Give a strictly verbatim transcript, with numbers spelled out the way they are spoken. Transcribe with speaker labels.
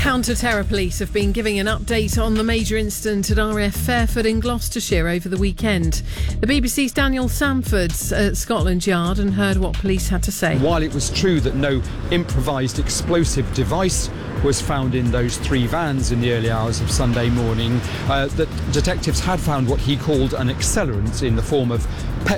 Speaker 1: Counter-terror police have been giving an update on the major incident at R A F Fairford in Gloucestershire over the weekend. The B B C's Daniel Samford's at Scotland Yard and heard what police had to say.
Speaker 2: While it was true that no improvised explosive device was found in those three vans in the early hours of Sunday morning, uh, that detectives had found what he called an accelerant in the form of